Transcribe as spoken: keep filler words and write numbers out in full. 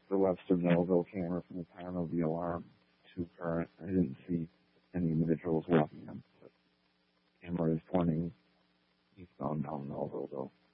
the Webster Millville camera from the time of the alarm to current. I didn't see any individuals walking him. But camera is pointing eastbound down Millville, though.